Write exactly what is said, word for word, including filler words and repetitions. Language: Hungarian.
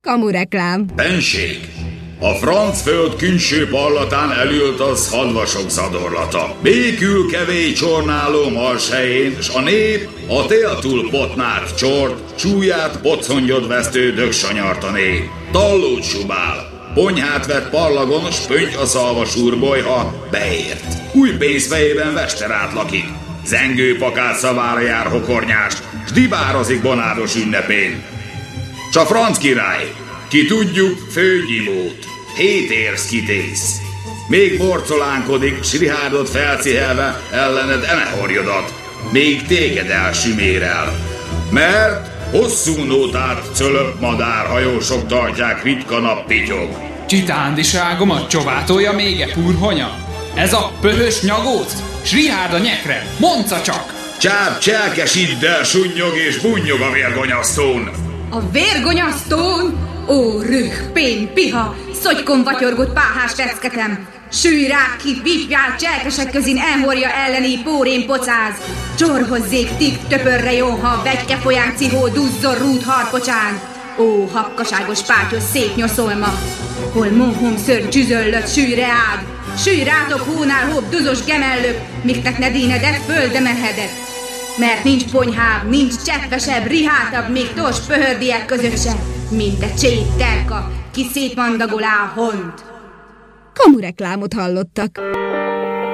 Kamureklám. Benség! A franc föld külső parlatán elült az hadvasok zadorlata. Békül kevély csornáló mars helyén, s a nép a téltul potnárt csort, súlyát pocongyod vesztő dögsanyartané. Tallót subál, ponyhát vett parlagon, s pönty a szalva súrbolyha beért. Új pénzfejében vesterát lakik, zengő pakát szavára jár hokornyás, s dibározik bonáros ünnepén. S a franc király, ki tudjuk, főgyimót, hét érsz kitész. Még borcolánkodik, s Richárdot felcihelve ellened emehorjodat, még téged elsümérel. Mert hosszú nótát cölöp madárhajósok tartják, ritka nap pityog. Csitándiságomat csovátolja még e purhonya? Ez a pöhös nyagóc? S Richárd a nyekre, mondca csak! Csáp cselkesiddel sunnyog és bunnyog a vérgonyasztón. A vérgonyasztón? Ó, rüh, pény, piha, szotykon vatyorgott páhás teszketem. Sülj rá ki, vipjál cselkesek közin elhorja elleni pórén pocáz. Csorhozzék tik töpörre jó, ha vegyke folyán cihó duzzor rút harpocsán. Ó, hakkaságos pátyos szép nyoszolma, hol mohom ször csüzöllött, sülj reád. Sülj rátok hónál hóp duzos gemellök, miknek ne dínedet földe mehedet. Mert nincs ponyhább, nincs cseppesebb, rihátabb, még tors pöhördiek között se, mint te csét terka, ki szétmandagolá a hont. Kamureklámot hallottak.